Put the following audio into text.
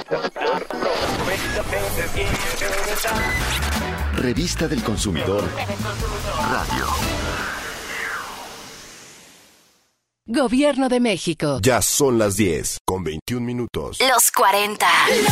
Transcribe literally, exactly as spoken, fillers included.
Revista del Consumidor Radio. Gobierno de México. Ya son las diez, con veintiún minutos. Los cuarenta.